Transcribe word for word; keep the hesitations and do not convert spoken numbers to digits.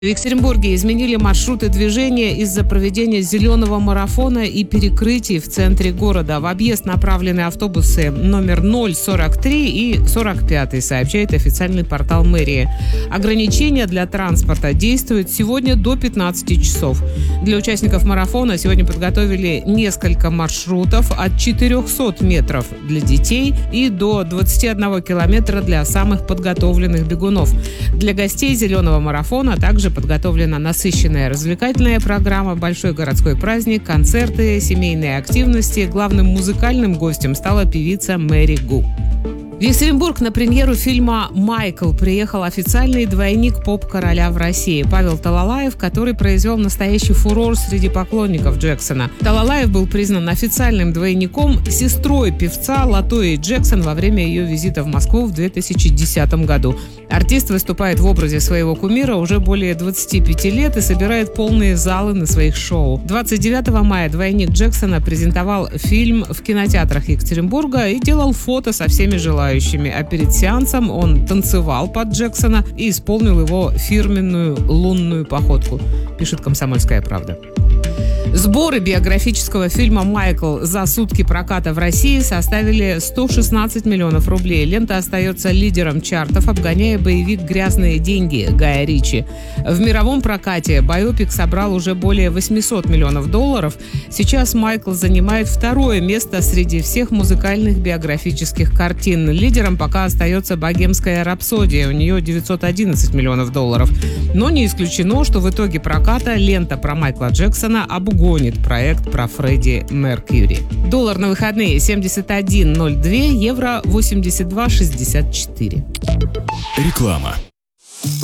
В Екатеринбурге изменили маршруты движения из-за проведения зеленого марафона и перекрытий в центре города. В объезд направлены автобусы номер ноль сорок три и сорок пять, сообщает официальный портал мэрии. Ограничения для транспорта действуют сегодня до пятнадцати часов. Для участников марафона сегодня подготовили несколько маршрутов от четырехсот метров для детей и до двадцати одного километра для самых подготовленных бегунов. Для гостей зеленого марафона также подготовлена насыщенная развлекательная программа, большой городской праздник, концерты, семейные активности. Главным музыкальным гостем стала певица Мэри Гу. В Екатеринбург на премьеру фильма «Майкл» приехал официальный двойник поп-короля в России Павел Талалаев, который произвел настоящий фурор среди поклонников Джексона. Талалаев был признан официальным двойником сестрой певца Латои Джексон во время ее визита в Москву в две тысячи десятом году. Артист выступает в образе своего кумира уже более двадцати пяти лет и собирает полные залы на своих шоу. двадцать девятого мая двойник Джексона презентовал фильм в кинотеатрах Екатеринбурга и делал фото со всеми желающими. А перед сеансом он танцевал под Джексона и исполнил его фирменную лунную походку, пишет «Комсомольская правда». Сборы биографического фильма «Майкл» за сутки проката в России составили сто шестнадцать миллионов рублей. Лента остается лидером чартов, обгоняя боевик «Грязные деньги» Гая Ричи. В мировом прокате байопик собрал уже более восемьсот миллионов долларов. Сейчас Майкл занимает второе место среди всех музыкальных биографических картин. Лидером пока остается «Богемская рапсодия». У нее девятьсот одиннадцать миллионов долларов. Но не исключено, что в итоге проката лента про Майкла Джексона обгонит гонит проект про Фредди Меркьюри. Доллар на выходные семьдесят один ноль два, евро восемьдесят два шестьдесят четыре. Реклама.